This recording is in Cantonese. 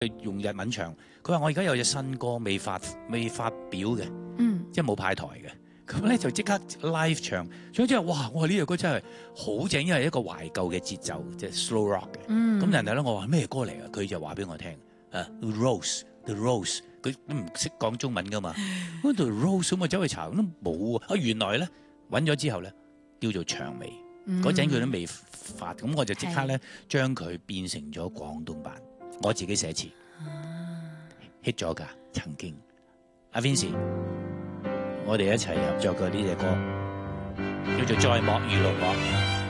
用日文唱。佢話我而家有隻新歌未發表嘅，即係冇派台嘅。咁咧就即刻 live 唱，唱之後哇！我話呢隻歌真係好正，因為一個懷舊嘅節奏，即係 slow rock 嘅。咁人哋咧我話咩歌嚟啊？佢就話俾我聽，The Rose，佢都唔識講中文噶嘛。嗰度 Rose 咁我走去查都冇啊！原來咧揾咗之後咧叫做薔薇，嗰陣佢都未發，咁我就即刻咧將佢變成咗廣東版，我自己寫詞 hit 咗㗎，曾經阿 Vincy。我哋一齊合作過呢隻歌，叫做《再莫娛樂我》。